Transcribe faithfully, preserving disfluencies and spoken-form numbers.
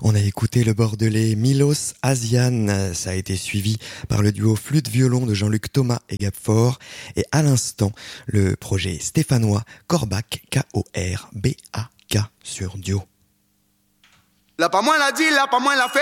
On a écouté le bordelais Milos Asian, ça a été suivi par le duo flûte-violon de Jean-Luc Thomas et Gab Faure, et à l'instant, le projet stéphanois Korbak, K O R B A K sur Dio. La pas moins l'a dit, la pas moins l'a fait.